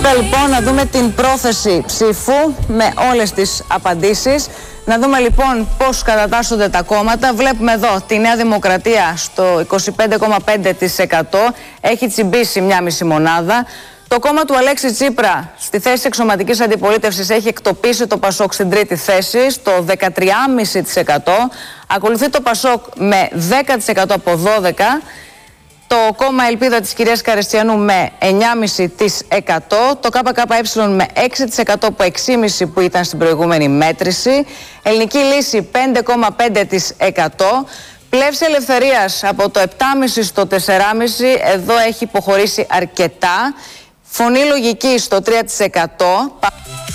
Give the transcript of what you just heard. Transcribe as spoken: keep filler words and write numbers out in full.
Τώρα λοιπόν να δούμε την πρόθεση ψήφου με όλες τις απαντήσεις. Να δούμε λοιπόν πώς κατατάσσονται τα κόμματα. Βλέπουμε εδώ τη Νέα Δημοκρατία στο είκοσι πέντε κόμμα πέντε τοις εκατό. Έχει τσιμπήσει μια μισή μονάδα. Το κόμμα του Αλέξη Τσίπρα στη θέση εξωματικής αντιπολίτευσης έχει εκτοπίσει το Πασόκ στην τρίτη θέση στο δεκατρία κόμμα πέντε τοις εκατό. Ακολουθεί το Πασόκ με δέκα τοις εκατό από δώδεκα. Το κόμμα Ελπίδα της κυρίας Καριστιανού με εννιά κόμμα πέντε τοις εκατό, το ΚΚΕ με έξι τοις εκατό από έξι κόμμα πέντε τοις εκατό που ήταν στην προηγούμενη μέτρηση, Ελληνική Λύση πέντε κόμμα πέντε τοις εκατό, Πλεύση Ελευθερίας από το επτά κόμμα πέντε στο τέσσερα κόμμα πέντε, εδώ έχει υποχωρήσει αρκετά, Φωνή Λογική στο τρία τοις εκατό.